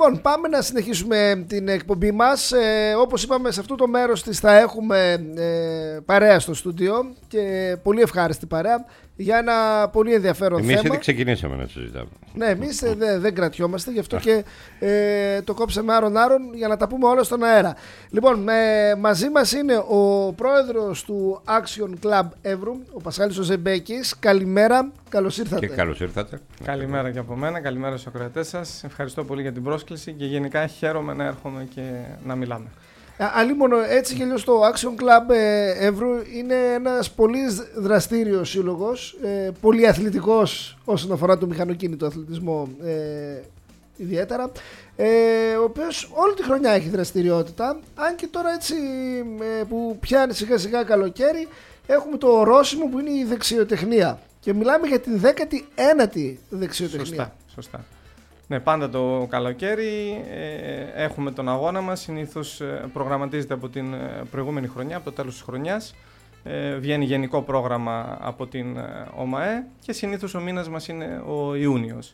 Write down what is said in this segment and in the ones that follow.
Λοιπόν, πάμε να συνεχίσουμε την εκπομπή μας. Όπως είπαμε, σε αυτό το μέρος της θα έχουμε παρέα στο στούντιο και πολύ ευχάριστη παρέα για ένα πολύ ενδιαφέρον θέμα. Εμείς ήδη ξεκινήσαμε να συζητάμε. Ναι, εμείς δεν κρατιόμαστε, γι' αυτό και το κόψαμε άρον-άρον για να τα πούμε όλα στον αέρα. Λοιπόν, μαζί μας είναι ο πρόεδρος του Action Club Εύρου, ο Πασχάλης ο Ζεμπέκης. Καλημέρα, καλώς ήρθατε. Και καλώς ήρθατε. Καλημέρα και από μένα, καλημέρα στους ακροατές σας. Ευχαριστώ πολύ για την πρόσκληση και γενικά χαίρομαι να έρχομαι και να μιλάμε. Αλλήμον έτσι και αλλιώς το Action Club Εύρου είναι ένας πολύ δραστήριος σύλλογος, πολύ αθλητικός όσον αφορά το μηχανοκίνητο αθλητισμό ιδιαίτερα, ο οποίος όλη τη χρονιά έχει δραστηριότητα, αν και τώρα έτσι που πιάνει σιγά σιγά καλοκαίρι έχουμε το ορόσημο που είναι η δεξιοτεχνία και μιλάμε για την 19η δεξιοτεχνία. Σωστά. Ναι, πάντα το καλοκαίρι έχουμε τον αγώνα μας, συνήθως προγραμματίζεται από την προηγούμενη χρονιά, από το τέλος της χρονιάς. Βγαίνει γενικό πρόγραμμα από την ΟΜΑΕ και συνήθως ο μήνας μας είναι ο Ιούνιος.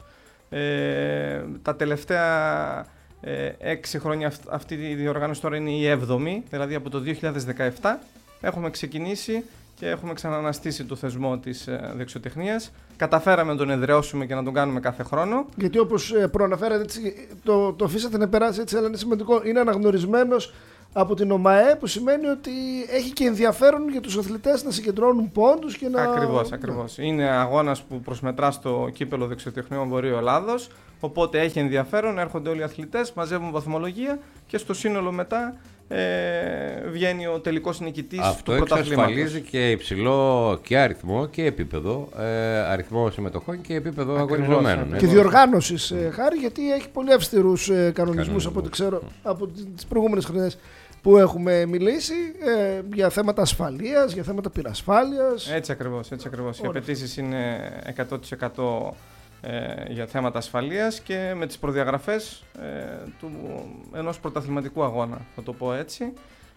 Τα τελευταία 6 χρόνια αυτή η διοργάνωση τώρα είναι η 7η, δηλαδή από το 2017 έχουμε ξεκινήσει και έχουμε ξαναναστήσει το θεσμό της δεξιοτεχνίας. Καταφέραμε να τον εδραιώσουμε και να τον κάνουμε κάθε χρόνο. Γιατί όπως προαναφέρατε, το αφήσατε να περάσει έτσι, αλλά είναι σημαντικό. Είναι αναγνωρισμένος από την ΟΜΑΕ, που σημαίνει ότι έχει και ενδιαφέρον για τους αθλητές να συγκεντρώνουν πόντους και να... Ακριβώς. Είναι αγώνας που προσμετρά στο κύπελο δεξιοτεχνιών Βορείου Ελλάδος, οπότε έχει ενδιαφέρον, έρχονται όλοι οι αθλητές, μαζεύουν βαθμολογία και στο σύνολο μετά βγαίνει ο τελικός νικητής του πρωταθλήματος. Αυτό εξασφαλίζει και υψηλό και αριθμό και επίπεδο, αριθμό συμμετοχών και επίπεδο αγωνιζομένων. Και διοργάνωσης, χάρη, γιατί έχει πολύ αυστηρούς κανονισμούς από ό,τι ξέρω από τις προηγούμενες χρονιές που έχουμε μιλήσει, για θέματα ασφαλείας, για θέματα πυρασφάλειας. Έτσι ακριβώς. Οι απαιτήσεις είναι 100% για θέματα ασφαλείας και με τις προδιαγραφές ενός πρωταθληματικού αγώνα, θα το πω έτσι.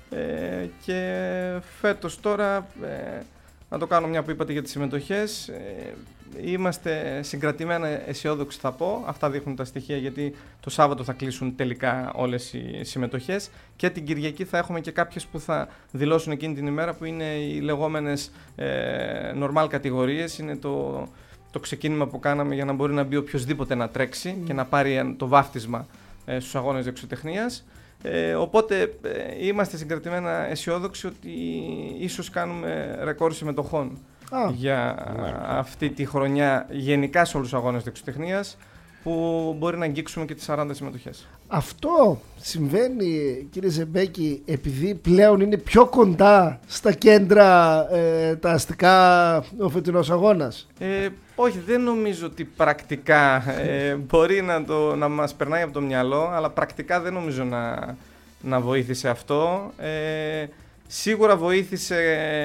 Και φέτος τώρα, να το κάνω μια που είπατε για τις συμμετοχές, είμαστε συγκρατημένα αισιόδοξοι, θα πω. Αυτά δείχνουν τα στοιχεία, γιατί το Σάββατο θα κλείσουν τελικά όλες οι συμμετοχές και την Κυριακή θα έχουμε και κάποιες που θα δηλώσουν εκείνη την ημέρα, που είναι οι λεγόμενες normal κατηγορίες. Είναι το ξεκίνημα που κάναμε για να μπορεί να μπει οποιοδήποτε να τρέξει και να πάρει το βάφτισμα στους αγώνες δεξιοτεχνίας. Οπότε είμαστε συγκρατημένα αισιόδοξοι ότι ίσως κάνουμε ρεκόρ συμμετοχών για αυτή τη χρονιά γενικά σε όλους τους αγώνες δεξιοτεχνίας, που μπορεί να αγγίξουμε και τις 40 συμμετοχές. Αυτό συμβαίνει, κύριε Ζεμπέκη, επειδή πλέον είναι πιο κοντά στα κέντρα τα αστικά ο φετινός αγώνας? Όχι, δεν νομίζω ότι πρακτικά μπορεί να μας περνάει από το μυαλό, αλλά πρακτικά δεν νομίζω να βοήθησε αυτό. Σίγουρα βοήθησε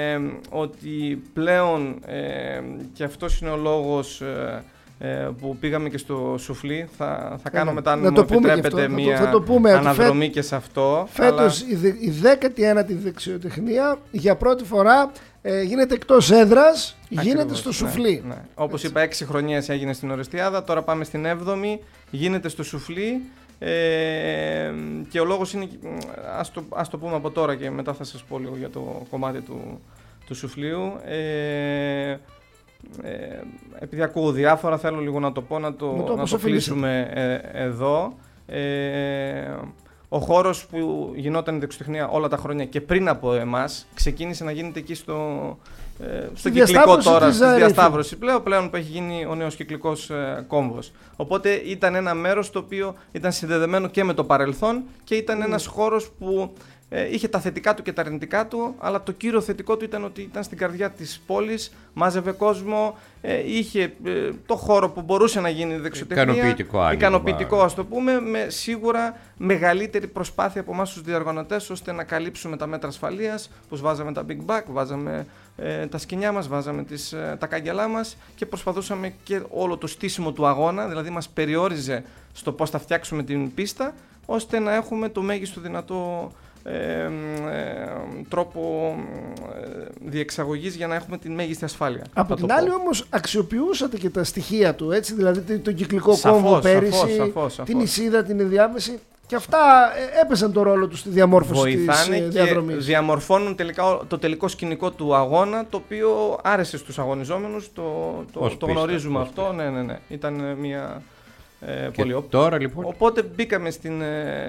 ότι πλέον, και αυτός είναι ο λόγος που πήγαμε και στο Σουφλί, θα κάνω μετά, αν μου επιτρέπετε, μια αναδρομή και σε αυτό. Φέτος η 19η δεξιοτεχνία για πρώτη φορά γίνεται εκτός έδρας, γίνεται στο Σουφλί. Ναι. Όπως είπα, 6 χρονιές έγινε στην Ορεστιάδα, τώρα πάμε στην 7η, γίνεται στο Σουφλί. Και ο λόγος είναι, ας το πούμε από τώρα και μετά θα σας πω λίγο για το κομμάτι του Σουφλίου. Επειδή ακούω διάφορα, θέλω λίγο να το πω, να το κλείσουμε εδώ. Ο χώρος που γινόταν η δεξιοτεχνία όλα τα χρόνια και πριν από εμάς ξεκίνησε να γίνεται εκεί στο κυκλικό τώρα, στη διασταύρωση πλέον που έχει γίνει ο νέος κυκλικός κόμβος. Οπότε ήταν ένα μέρος το οποίο ήταν συνδεδεμένο και με το παρελθόν και ήταν ένας χώρος που είχε τα θετικά του και τα αρνητικά του, αλλά το κύριο θετικό του ήταν ότι ήταν στην καρδιά της πόλης, μάζευε κόσμο, είχε το χώρο που μπορούσε να γίνει δεξιοτεχνία. Ικανοποιητικό, ας το πούμε, με σίγουρα μεγαλύτερη προσπάθεια από εμάς τους διοργανωτές, ώστε να καλύψουμε τα μέτρα ασφαλείας, πως βάζαμε τα big bag, βάζαμε τα σκοινιά μας, βάζαμε τα κάγκελά μας και προσπαθούσαμε και όλο το στήσιμο του αγώνα, δηλαδή μας περιόριζε στο πώς θα φτιάξουμε την πίστα, ώστε να έχουμε το μέγιστο δυνατό τρόπο διεξαγωγής για να έχουμε την μέγιστη ασφάλεια. Από την άλλη όμως αξιοποιούσατε και τα στοιχεία του, έτσι, δηλαδή τον κυκλικό κόμβο πέρυσι, την εισίδα, την ενδιάμεση. Και αυτά έπαιζαν το ρόλο τους στη διαμόρφωση της διαδρομής. Και διαμορφώνουν τελικά το τελικό σκηνικό του αγώνα, το οποίο άρεσε στους αγωνιζόμενους, το γνωρίζουμε αυτό. Ναι. Ήταν μια πολύ τώρα, λοιπόν. Οπότε μπήκαμε στην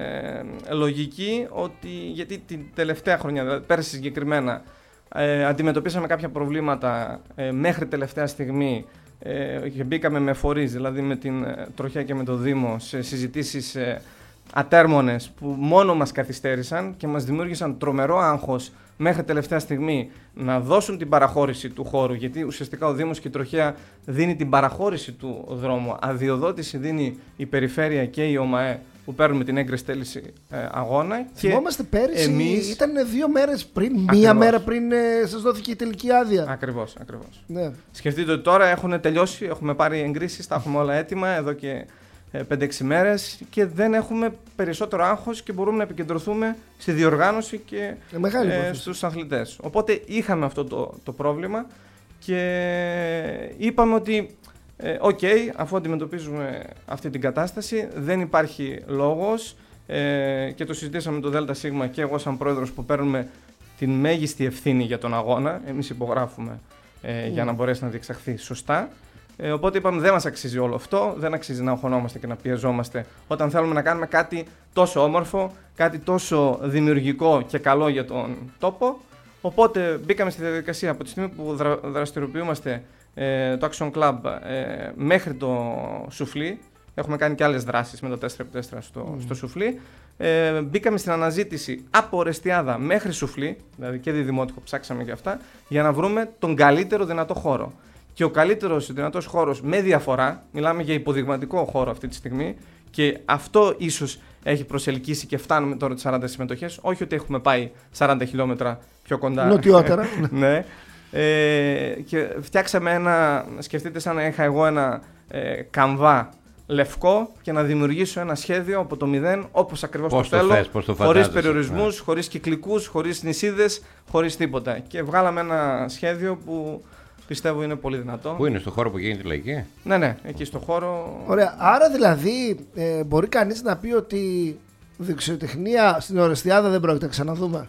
λογική ότι, γιατί την τελευταία χρονιά, δηλαδή πέρσι συγκεκριμένα, αντιμετωπίσαμε κάποια προβλήματα μέχρι τελευταία στιγμή και μπήκαμε με φορείς, δηλαδή με την Τροχιά και με το Δήμο, σε συζητήσεις ατέρμονες που μόνο μας καθυστέρησαν και μας δημιούργησαν τρομερό άγχος μέχρι τελευταία στιγμή να δώσουν την παραχώρηση του χώρου, γιατί ουσιαστικά ο Δήμος και η Τροχέα δίνει την παραχώρηση του δρόμου, αδειοδότηση δίνει η Περιφέρεια και η ΟΜΑΕ που παίρνουμε την έγκριση τέληση αγώνα. Θυμόμαστε πέρυσι, ήταν 2 μέρες πριν, μία μέρα πριν σας δόθηκε η τελική άδεια. Ακριβώς. Ναι. Σκεφτείτε ότι τώρα έχουν τελειώσει, έχουμε πάρει εγκρίσεις, τα έχουμε όλα έτοιμα εδώ και 5-6 μέρες και δεν έχουμε περισσότερο άγχος και μπορούμε να επικεντρωθούμε στη διοργάνωση και στους αθλητές. Οπότε είχαμε αυτό το πρόβλημα και είπαμε ότι αφού αντιμετωπίζουμε αυτή την κατάσταση δεν υπάρχει λόγος και το συζητήσαμε με το ΔΣ και εγώ σαν πρόεδρος που παίρνουμε την μέγιστη ευθύνη για τον αγώνα, εμείς υπογράφουμε για να μπορέσει να διεξαχθεί σωστά. Οπότε είπαμε δεν μας αξίζει όλο αυτό, δεν αξίζει να αγχωνόμαστε και να πιεζόμαστε όταν θέλουμε να κάνουμε κάτι τόσο όμορφο, κάτι τόσο δημιουργικό και καλό για τον τόπο. Οπότε μπήκαμε στη διαδικασία από τη στιγμή που δραστηριοποιούμαστε το Action Club μέχρι το Σουφλί. Έχουμε κάνει και άλλες δράσεις με το 4x4 στο Σουφλί. Μπήκαμε στην αναζήτηση από Ορεστιάδα μέχρι Σουφλί, δηλαδή και διδημότυχο ψάξαμε και αυτά, για να βρούμε τον καλύτερο δυνατό χώρο. Και ο καλύτερος δυνατός χώρος με διαφορά, μιλάμε για υποδειγματικό χώρο αυτή τη στιγμή, και αυτό ίσως έχει προσελκύσει και φτάνουμε τώρα τις 40 συμμετοχές. Όχι ότι έχουμε πάει 40 χιλιόμετρα πιο κοντά. Νοτιότερα. Ναι. Και φτιάξαμε σκεφτείτε σαν να είχα εγώ ένα καμβά λευκό και να δημιουργήσω ένα σχέδιο από το μηδέν, όπως ακριβώς το θέλω, χωρίς περιορισμούς, χωρίς κυκλικούς, χωρίς νησίδες, χωρίς τίποτα. Και βγάλαμε ένα σχέδιο που πιστεύω είναι πολύ δυνατό. Πού είναι, στο χώρο που γίνεται η λαϊκή? Ναι, εκεί στο χώρο. Ωραία. Άρα δηλαδή μπορεί κανείς να πει ότι δεξιοτεχνία στην Ορεστιάδα δεν πρόκειται να ξαναδούμε?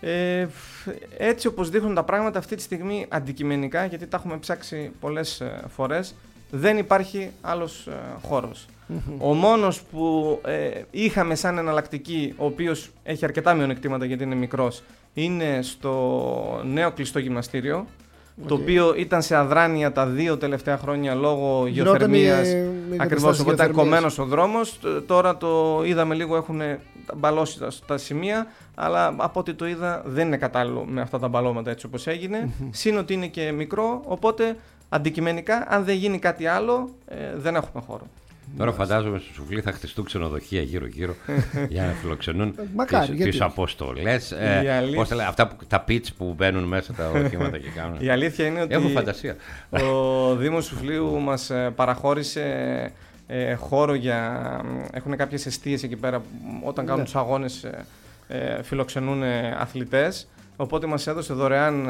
Έτσι όπως δείχνουν τα πράγματα αυτή τη στιγμή αντικειμενικά, γιατί τα έχουμε ψάξει πολλές φορές, δεν υπάρχει άλλος χώρος. Ο μόνος που είχαμε σαν εναλλακτική, ο οποίος έχει αρκετά μειονεκτήματα γιατί είναι μικρός, είναι στο νέο κλειστό γυμναστήριο, το οποίο ήταν σε αδράνεια τα 2 τελευταία χρόνια λόγω γεωθερμίας. Ακριβώς, οπότε ήταν κομμένος ο δρόμος. Τώρα το είδαμε λίγο, έχουν μπαλώσει τα σημεία, αλλά από ό,τι το είδα δεν είναι κατάλληλο με αυτά τα μπαλώματα έτσι όπως έγινε. Συν ότι είναι και μικρό, οπότε αντικειμενικά αν δεν γίνει κάτι άλλο δεν έχουμε χώρο. Τώρα φαντάζομαι στο Σουφλί θα χτιστούν ξενοδοχεία γύρω-γύρω για να φιλοξενούν τις αποστολές. Αυτά τα πιτς που μπαίνουν μέσα τα οχήματα και κάνουν. Η αλήθεια είναι ότι έχω φαντασία. Ο Δήμος Σουφλίου μας παραχώρησε χώρο έχουν κάποιες εστίες εκεί πέρα όταν κάνουν τους αγώνες, φιλοξενούν αθλητές. Οπότε μας έδωσε δωρεάν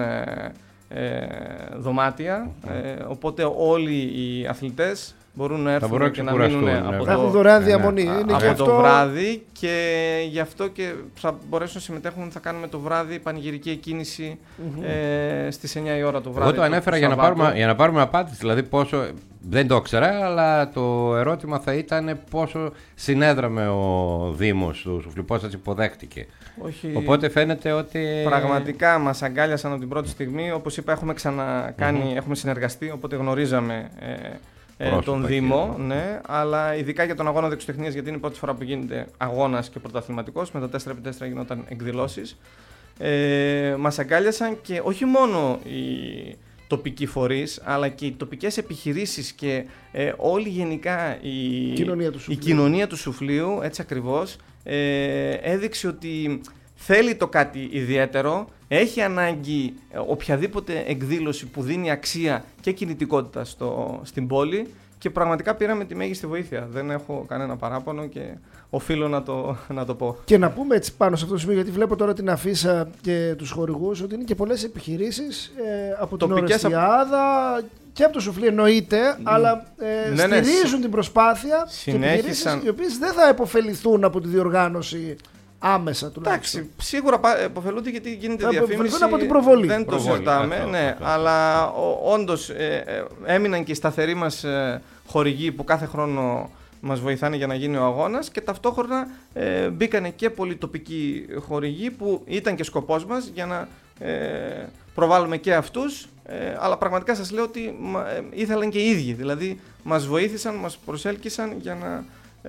δωμάτια. Οπότε όλοι οι αθλητές μπορούν να έρθουν και να μείνουν από το βράδυ, και γι' αυτό και θα μπορέσουν να συμμετέχουν. Θα κάνουμε το βράδυ πανηγυρική εκκίνηση στις 9 η ώρα το βράδυ. Εγώ το ανέφερα για να πάρουμε απάντηση, δηλαδή πόσο, δεν το ήξερα, αλλά το ερώτημα θα ήταν πόσο συνέδραμε ο Δήμος του Σουφλί, πώς έτσι υποδέχτηκε. Όχι, οπότε φαίνεται ότι πραγματικά μας αγκάλιασαν από την πρώτη στιγμή. Όπως είπα, έχουμε ξανακάνει, έχουμε συνεργαστεί, οπότε γνωρίζαμε τον Δήμο, ναι, αλλά ειδικά για τον αγώνα δεξιοτεχνίας, γιατί είναι η πρώτη φορά που γίνεται αγώνας και πρωταθληματικός. Με τα 4x4 γινόταν εκδηλώσεις. Μας αγκάλιασαν και όχι μόνο οι τοπικοί φορείς, αλλά και οι τοπικές επιχειρήσεις και όλη γενικά η κοινωνία του Σουφλίου, έτσι ακριβώς, έδειξε ότι θέλει το κάτι ιδιαίτερο, έχει ανάγκη οποιαδήποτε εκδήλωση που δίνει αξία και κινητικότητα στην πόλη, και πραγματικά πήραμε τη μέγιστη βοήθεια. Δεν έχω κανένα παράπονο και οφείλω να το πω. Και να πούμε έτσι πάνω σε αυτό το σημείο, γιατί βλέπω τώρα την αφίσα και τους χορηγούς, ότι είναι και πολλές επιχειρήσεις από την Ορεστιάδα και από το Σουφλί εννοείται, αλλά στηρίζουν την προσπάθεια και επιχειρήσεις οι οποίες δεν θα επωφεληθούν από τη διοργάνωση άμεσα τουλάχιστον. Εντάξει, σίγουρα επωφελούνται γιατί γίνεται διαφήμιση. Από την προβολή. Δεν το συζητάμε, ναι, αλλά όντως έμειναν και οι σταθεροί μας χορηγοί που κάθε χρόνο μας βοηθάνε για να γίνει ο αγώνας, και ταυτόχρονα μπήκανε και πολλοί τοπικοί χορηγοί που ήταν και σκοπός μας για να προβάλλουμε και αυτούς, αλλά πραγματικά σας λέω ότι ήθελαν και οι ίδιοι, δηλαδή μας βοήθησαν, μας προσέλκυσαν για να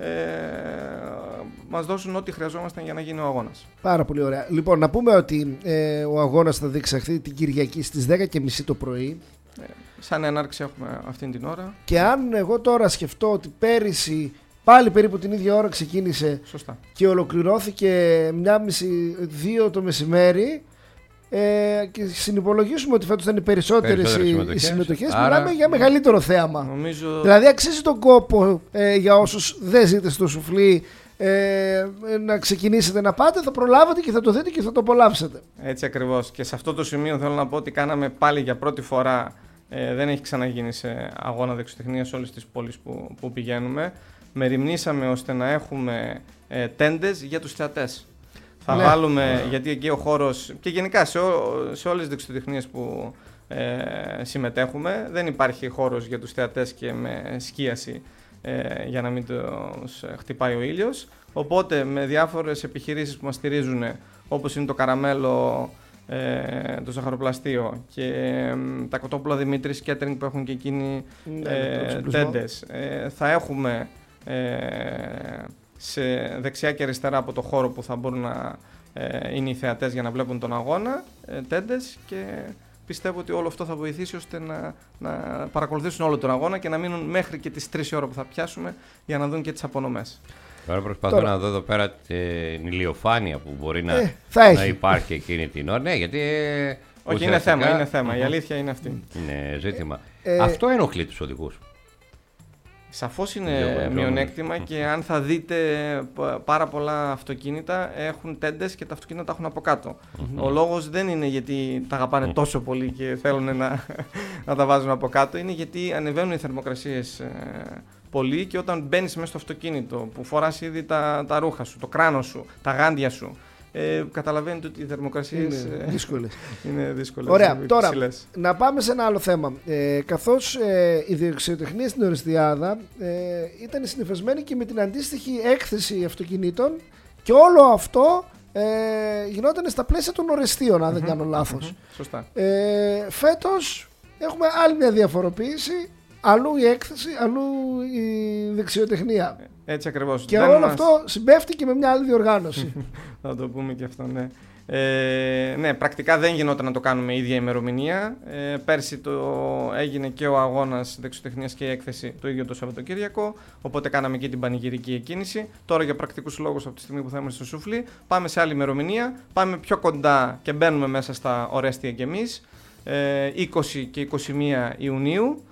μας δώσουν ό,τι χρειαζόμασταν για να γίνει ο αγώνας. Πάρα πολύ ωραία. Λοιπόν, να πούμε ότι ο αγώνας θα διεξαχθεί την Κυριακή στις 10:30 το πρωί. Σαν έναρξη έχουμε αυτήν την ώρα. Και αν εγώ τώρα σκεφτώ ότι πέρυσι πάλι περίπου την ίδια ώρα ξεκίνησε. Σωστά. Και ολοκληρώθηκε 1:30-2 το μεσημέρι, και συνυπολογίσουμε ότι φέτος θα είναι περισσότερες οι συμμετοχές, μιλάμε για μεγαλύτερο θέαμα. Νομίζω... Δηλαδή αξίζει τον κόπο για όσους δεν ζείτε στο Σουφλί να ξεκινήσετε να πάτε, θα προλάβετε και θα το δείτε και θα το απολαύσετε. Έτσι ακριβώς. Και σε αυτό το σημείο θέλω να πω ότι κάναμε πάλι για πρώτη φορά, δεν έχει ξαναγίνει σε αγώνα δεξιοτεχνίας σε όλες τις πόλεις που πηγαίνουμε, μεριμνήσαμε ώστε να έχουμε τέντες για τους θεατές. Θα βάλουμε, γιατί εκεί ο χώρος και γενικά σε όλες τις δεξιοτεχνίες που συμμετέχουμε δεν υπάρχει χώρος για τους θεατές και με σκίαση για να μην τους χτυπάει ο ήλιος. Οπότε με διάφορες επιχειρήσεις που μας στηρίζουν, όπως είναι το Καραμέλο, το Ζαχαροπλαστείο και τα Κοτόπουλα Δημήτρης Catering που έχουν και εκείνοι τέντες, θα έχουμε σε δεξιά και αριστερά από το χώρο που θα μπορούν να είναι οι θεατές για να βλέπουν τον αγώνα, τέντες, και πιστεύω ότι όλο αυτό θα βοηθήσει ώστε να παρακολουθήσουν όλο τον αγώνα και να μείνουν μέχρι και τις 3 η ώρα που θα πιάσουμε για να δουν και τις απονομές. Τώρα προσπαθώ να δω εδώ πέρα την ηλιοφάνεια που μπορεί να υπάρχει εκείνη την ώρα. Ναι, γιατί όχι, είναι θέμα. Η αλήθεια είναι αυτή. Είναι ζήτημα. Αυτό ενοχλεί τους οδηγούς. Σαφώς είναι μειονέκτημα, και αν θα δείτε πάρα πολλά αυτοκίνητα έχουν τέντες και τα αυτοκίνητα τα έχουν από κάτω. Ο λόγος δεν είναι γιατί τα αγαπάνε τόσο πολύ και θέλουν να τα βάζουν από κάτω, είναι γιατί ανεβαίνουν οι θερμοκρασίες πολύ, και όταν μπαίνεις μέσα στο αυτοκίνητο που φοράς ήδη τα ρούχα σου, το κράνος σου, τα γάντια σου, καταλαβαίνετε ότι οι θερμοκρασίες είναι δύσκολες. Ωραία, τώρα να πάμε σε ένα άλλο θέμα. Καθώς η δεξιοτεχνία στην Ορεστιάδα ήταν συνυφασμένη και με την αντίστοιχη έκθεση αυτοκινήτων, και όλο αυτό γινόταν στα πλαίσια των Ορεστίων, αν δεν κάνω λάθος. Σωστά. Φέτος έχουμε άλλη μια διαφοροποίηση. Αλλού η έκθεση, αλλού η δεξιοτεχνία. Έτσι ακριβώς. Και όλο αυτό συμπέφτει και με μια άλλη διοργάνωση. Θα το πούμε και αυτό, ναι. Ναι, πρακτικά δεν γινόταν να το κάνουμε ίδια ημερομηνία. Πέρσι έγινε και ο αγώνας δεξιοτεχνίας και η έκθεση το ίδιο το Σαββατοκύριακο. Οπότε κάναμε και την πανηγυρική εκκίνηση. Τώρα για πρακτικούς λόγους, από τη στιγμή που θα είμαστε στο Σουφλί, πάμε σε άλλη ημερομηνία. Πάμε πιο κοντά και μπαίνουμε μέσα στα Ορέστια κι εμείς. 20 και 21 Ιουνίου.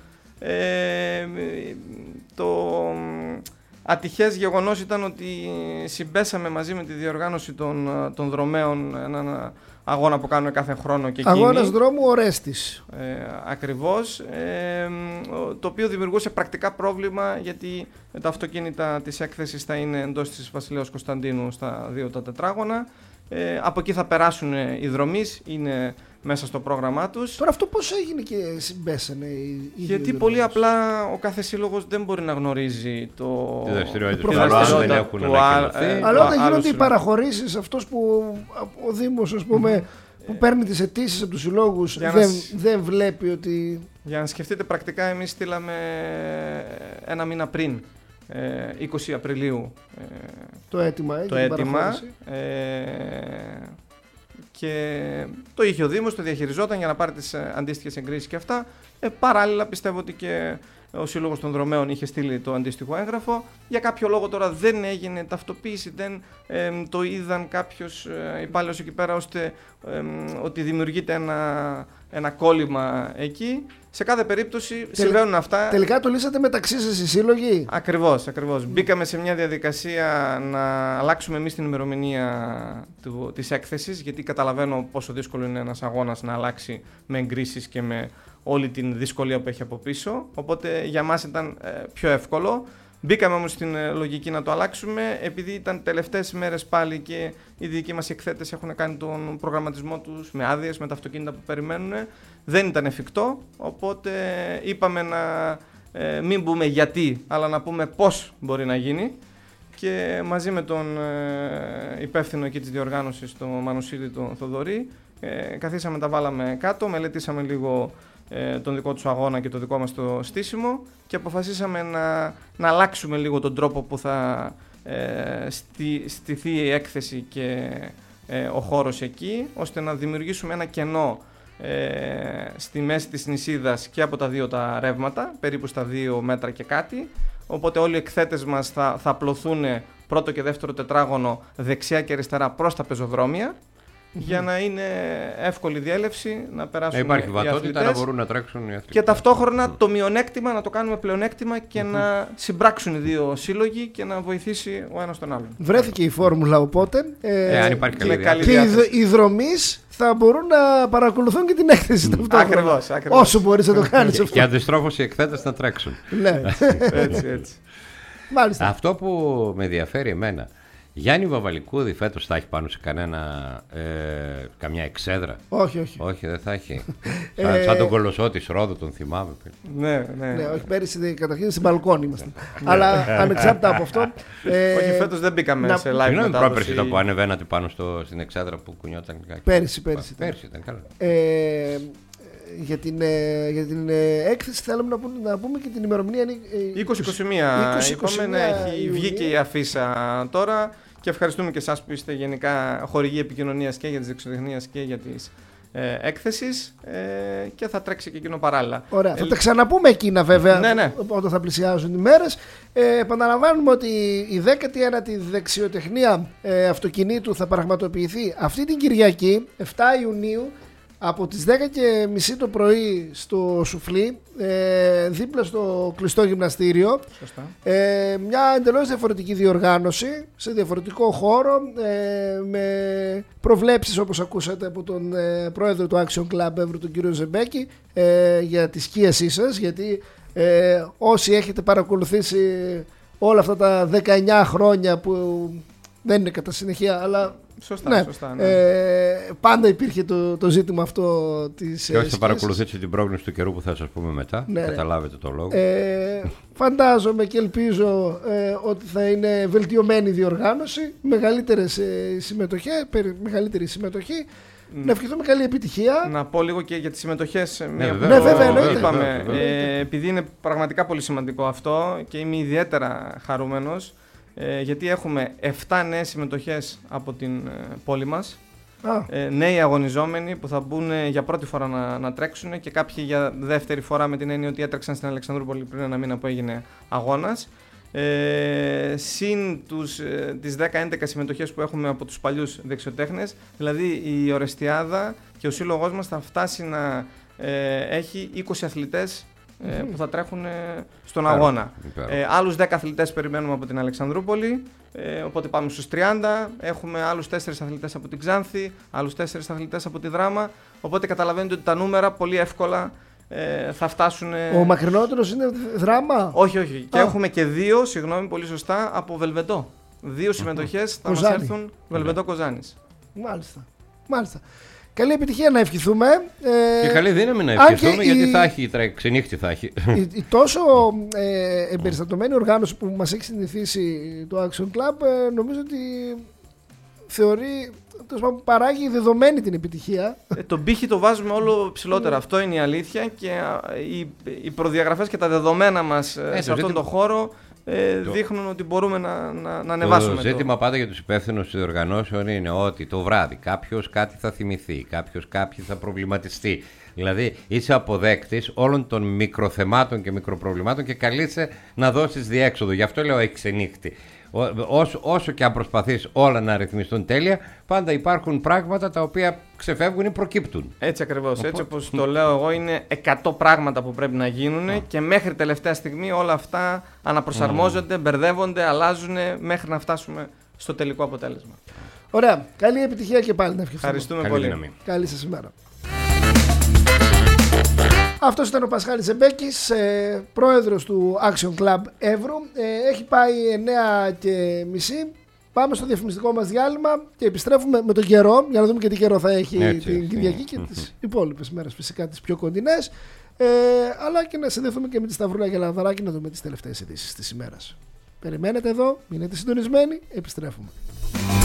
Το ατυχές γεγονός ήταν ότι συμπέσαμε μαζί με τη διοργάνωση των δρομέων έναν αγώνα που κάνουμε κάθε χρόνο και εκείνοι. Αγώνας δρόμου Ορέστης. Ακριβώς, το οποίο δημιουργούσε πρακτικά πρόβλημα, γιατί τα αυτοκίνητα της έκθεσης θα είναι εντός της Βασιλέως Κωνσταντίνου στα 2 τα τετράγωνα. Από εκεί θα περάσουν οι δρομείς, είναι μέσα στο πρόγραμμά τους. Τώρα αυτό πώς έγινε και συμπέσανε γιατί πολύ απλά ο κάθε σύλλογος δεν μπορεί να γνωρίζει τη δραστηριότητα του άλλου. Αλλά όταν γίνονται οι παραχωρήσεις, αυτός που ο Δήμος, ας πούμε, που παίρνει τις αιτήσεις από τους συλλόγους, δεν βλέπει ότι... Για να σκεφτείτε, πρακτικά εμείς στείλαμε ένα μήνα πριν, 20 Απριλίου, το αίτημα, και το είχε ο Δήμος, το διαχειριζόταν για να πάρει τις αντίστοιχες εγκρίσεις και αυτά. Παράλληλα πιστεύω ότι και ο Σύλλογος των Δρομέων είχε στείλει το αντίστοιχο έγγραφο. Για κάποιο λόγο τώρα δεν έγινε ταυτοποίηση, δεν το είδαν κάποιος υπάλληλος εκεί πέρα, ώστε ότι δημιουργείται ένα κόλλημα εκεί. Σε κάθε περίπτωση συμβαίνουν αυτά. Τελικά το λύσατε μεταξύ σας οι σύλλογοι? Ακριβώς. Μπήκαμε σε μια διαδικασία να αλλάξουμε εμείς την ημερομηνία της έκθεσης, γιατί καταλαβαίνω πόσο δύσκολο είναι ένας αγώνας να αλλάξει με εγκρίσεις και με όλη την δυσκολία που έχει από πίσω. Οπότε για μας ήταν πιο εύκολο. Μπήκαμε όμως στην λογική να το αλλάξουμε, επειδή ήταν τελευταίες μέρες πάλι και οι δικοί μας εκθέτες έχουν κάνει τον προγραμματισμό τους με άδειες, με τα αυτοκίνητα που περιμένουν. Δεν ήταν εφικτό, οπότε είπαμε να μην πούμε γιατί, αλλά να πούμε πώς μπορεί να γίνει. Και μαζί με τον υπεύθυνο εκεί της διοργάνωσης, τον Μανουσίδη, τον Θοδωρή, καθίσαμε, τα βάλαμε κάτω, μελετήσαμε λίγο τον δικό του αγώνα και το δικό μας το στήσιμο και αποφασίσαμε να αλλάξουμε λίγο τον τρόπο που θα στηθεί η έκθεση και ο χώρος εκεί, ώστε να δημιουργήσουμε ένα κενό στη μέση της νησίδας και από τα δύο τα ρεύματα, περίπου στα 2 μέτρα και κάτι. Οπότε όλοι οι εκθέτες μας θα απλωθούν πρώτο και δεύτερο τετράγωνο δεξιά και αριστερά προς τα πεζοδρόμια, για να είναι εύκολη διέλευση, να περάσουν οι αθλητές. Υπάρχει βατότητα, να μπορούν να τρέξουν οι αθλητές. Και ταυτόχρονα το μειονέκτημα να το κάνουμε πλεονέκτημα και να συμπράξουν οι δύο σύλλογοι και να βοηθήσει ο ένας τον άλλον. Βρέθηκε η φόρμουλα οπότε. Αν υπάρχει καλή και οι δρομείς θα μπορούν να παρακολουθούν και την έκθεση ταυτόχρονα. Ακριβώς. Όσο μπορείς να το κάνεις αυτό. Και αντιστρόφως οι εκθέτες να τρέξουν. Ναι. έτσι. Μάλιστα. Αυτό που με ενδιαφέρει εμένα, Γιάννη Βαβαλικούδη φέτος θα έχει πάνω σε καμιά εξέδρα? Όχι. Όχι, δεν θα έχει. Σαν τον Κολοσσό της Ρόδου, τον θυμάμαι. Ναι. Όχι, πέρυσι καταρχήν στην μπαλκόνι ήμασταν. Αλλά ανεξάρτητα από αυτό. Όχι, φέτος δεν μπήκαμε σε live μετάδοση. Συγγνώμη, πρόπερση που ανεβαίνατε πάνω στην εξέδρα που κουνιόταν κάτι. Πέρυσι ήταν καλά. Για την έκθεση θέλουμε να πούμε και την ημερομηνία. 2021 είπαμε, να έχει βγει και η αφίσα τώρα, και ευχαριστούμε και εσάς που είστε γενικά χορηγοί επικοινωνίας και για τις δεξιοτεχνίες και για τις έκθεσης, και θα τρέξει και εκείνο παράλληλα. Ωραία, θα τα ξαναπούμε εκείνα βέβαια. Ναι. Όταν θα πλησιάζουν οι μέρες. Επαναλαμβάνουμε ότι η 19η δεξιοτεχνία αυτοκινήτου θα πραγματοποιηθεί αυτή την Κυριακή 7 Ιουνίου από τις 10:30 το πρωί στο Σουφλί, δίπλα στο κλειστό γυμναστήριο. Σωστά. Μια εντελώς διαφορετική διοργάνωση, σε διαφορετικό χώρο, με προβλέψεις όπως ακούσατε από τον πρόεδρο του Action Club Εύρου, τον κύριο Ζεμπέκη, για τη σκίασή σας, γιατί όσοι έχετε παρακολουθήσει όλα αυτά τα 19 χρόνια που δεν είναι κατά συνεχεία, αλλά Σωστά. πάντα υπήρχε το ζήτημα αυτό της. Και όσοι θα παρακολουθήσετε την πρόγνωση του καιρού που θα σας πούμε μετά, καταλάβετε το λόγο. Φαντάζομαι και ελπίζω ότι θα είναι βελτιωμένη η διοργάνωση, μεγαλύτερη συμμετοχή. Να ευχηθούμε καλή επιτυχία. Να πω λίγο και για τις συμμετοχές. Βέβαια. Είπαμε, επειδή είναι πραγματικά πολύ σημαντικό αυτό και είμαι ιδιαίτερα χαρούμενος, γιατί έχουμε 7 νέες συμμετοχές από την πόλη μας. Νέοι αγωνιζόμενοι που θα μπουν για πρώτη φορά να τρέξουν, και κάποιοι για δεύτερη φορά, με την έννοια ότι έτρεξαν στην Αλεξανδρούπολη πριν ένα μήνα που έγινε αγώνας. Συν τις 10-11 συμμετοχές που έχουμε από τους παλιούς δεξιοτέχνες. Δηλαδή η Ορεστιάδα και ο σύλλογός μας θα φτάσει να έχει 20 αθλητές που θα τρέχουν στον αγώνα. Άλλους 10 αθλητές περιμένουμε από την Αλεξανδρούπολη, οπότε πάμε στους 30. Έχουμε άλλους 4 αθλητές από την Ξάνθη, άλλους 4 αθλητές από τη Δράμα. Οπότε καταλαβαίνετε ότι τα νούμερα πολύ εύκολα θα φτάσουν. Ο μακρινότερος είναι Δράμα? Όχι. Και έχουμε και 2, συγγνώμη, πολύ σωστά, από Βελβεντό. 2 συμμετοχές θα μας έρθουν Βελβεντό Κοζάνης. Μάλιστα. Καλή επιτυχία να ευχηθούμε. Και καλή δύναμη να ευχηθούμε, γιατί θα έχει ξενύχτη. Η τόσο εμπεριστατωμένη οργάνωση που μας έχει συνηθίσει το Action Club, νομίζω ότι θεωρεί, παράγει δεδομένη την επιτυχία. Τον πύχη το βάζουμε όλο ψηλότερα. Αυτό είναι η αλήθεια, και οι προδιαγραφές και τα δεδομένα μας σε αυτόν τον χώρο δείχνουν ότι μπορούμε να ανεβάσουμε. Το ζήτημα πάντα για τους υπεύθυνους των οργανώσεων είναι ότι το βράδυ κάποιος κάτι θα θυμηθεί, κάποιος θα προβληματιστεί. Δηλαδή είσαι αποδέκτης όλων των μικροθεμάτων και μικροπροβλημάτων και καλείσαι να δώσεις διέξοδο. Γι' αυτό λέω εξενύχτη. Όσο και αν προσπαθείς όλα να ρυθμιστούν τέλεια, πάντα υπάρχουν πράγματα τα οποία ξεφεύγουν ή προκύπτουν. Έτσι ακριβώς. Έτσι όπως το λέω εγώ, είναι 100 πράγματα που πρέπει να γίνουν και μέχρι τελευταία στιγμή όλα αυτά αναπροσαρμόζονται, μπερδεύονται, αλλάζουν μέχρι να φτάσουμε στο τελικό αποτέλεσμα. Ωραία. Καλή επιτυχία και πάλι να ευχαριστούμε. Ευχαριστούμε πολύ. Καλή σας ημέρα. Αυτός ήταν ο Πασχάλης Ζεμπέκης, πρόεδρος του Action Club Εύρου. Έχει πάει 9:30. Πάμε στο διαφημιστικό μας διάλειμμα και επιστρέφουμε με τον καιρό, για να δούμε και τι καιρό θα έχει την Κυριακή και τις υπόλοιπες μέρες, φυσικά τις πιο κοντινές. Αλλά και να συνδεθούμε και με τη Σταυρούλα και Λαδαράκη να δούμε τις τελευταίες ειδήσεις της ημέρας. Περιμένετε εδώ, μείνετε συντονισμένοι, επιστρέφουμε.